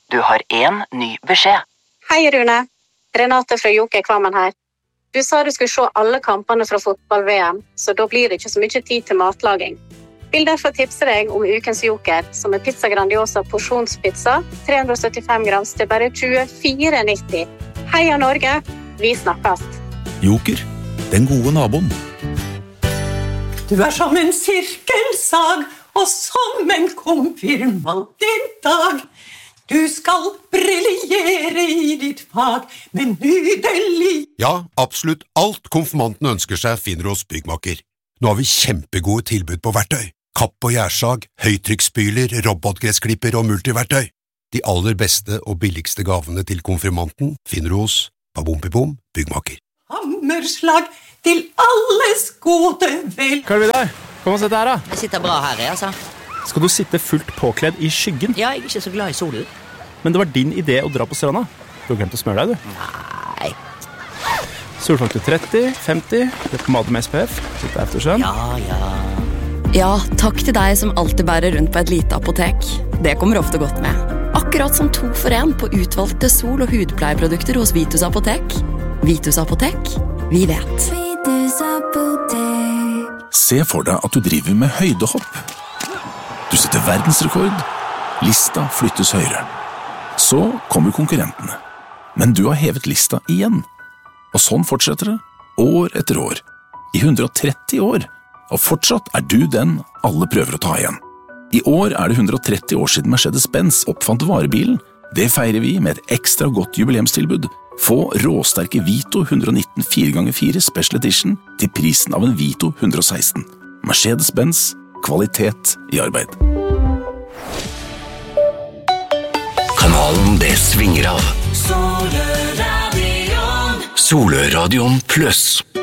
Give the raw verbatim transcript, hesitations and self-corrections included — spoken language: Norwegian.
Du har en ny beskjed. Hei Rune, Renate fra Joker Kvammen her. Du sa du skulle se alle kampene fra fotball-V M, så da blir det ikke så mye tid til matlaging. Vil derfor tipse deg om ukens Joker, som er Pizza Grandiosa porsjonspizza, tre hundre og syttifem grams til bare tjuefire nitti. Heia Norge, vi snakkes. Joker, den gode naboen. Du er som en sirkelsag, og som en konfirmant i dag. Du skal briljere i ditt fag, men nydelig. Ja, absolutt alt konfirmanten ønsker seg finner hos Byggmaker. Nå har vi kjempegode tilbud på verktøy. Kapp og gjærsag, høytrykksspyler, robotgressklipper og multiverktøy. De aller beste og billigste gavene til konfirmanten finner du hos Babompibom Byggmaker. Hammerslag til alles gode vel. Hva er det der? Kom og sett her da. Jeg sitter bra her, jeg, altså. Skal du sitte fullt påkledd i skyggen? Ja, jeg er ikke så glad i solen. Men det var din idé å dra på stranda. Du har glemt å smøre deg, du. Nei. Solfaktor tretti, femti, leppepomade med S P F, sitte eftersønn. Ja, ja. Ja, takk til deg som alltid bærer rundt på et lite apotek. Det kommer ofte godt med. Akkurat som to for en på utvalgte sol- og hudpleieprodukter hos Vitus Apotek. Vitus Apotek, vi vet. Vitus Apotek. Se for deg at du driver med høydehopp. Du setter verdensrekord. Lista flyttes høyere. Så kommer konkurrentene. Men du har hevet lista igjen. Og sånn fortsetter det, år etter år. I hundre og tretti år. Og fortsatt er du den alle prøver å ta igjen. I år er det hundre og tretti år siden Mercedes-Benz oppfant varebilen. Det feirer vi med et ekstra godt jubileumstilbud. Få råsterke Vito hundre og nitten fire ganger fire Special Edition til prisen av en Vito hundre og seksten. Mercedes-Benz, kvalitet i arbeid. Kanalen det svinger av. Soløradion. Soløradion Plus.